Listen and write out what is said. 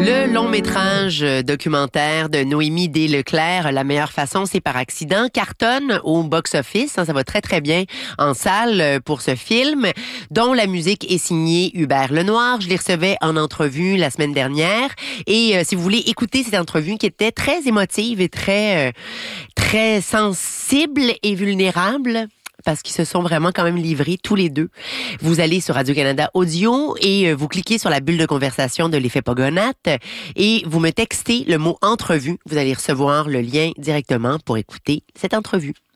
Le long-métrage documentaire de Noémie D. Leclerc, La meilleure façon, c'est par accident, cartonne au box-office. Ça va très, très bien en salle pour ce film, dont la musique est signée Hubert Lenoir. Je les recevais en entrevue la semaine dernière. Et si vous voulez écouter cette entrevue qui était très émotive et très sensible et vulnérable, parce qu'ils se sont vraiment quand même livrés tous les deux. Vous allez sur Radio-Canada Audio et vous cliquez sur la bulle de conversation de l'effet Pogonat et vous me textez le mot entrevue. Vous allez recevoir le lien directement pour écouter cette entrevue.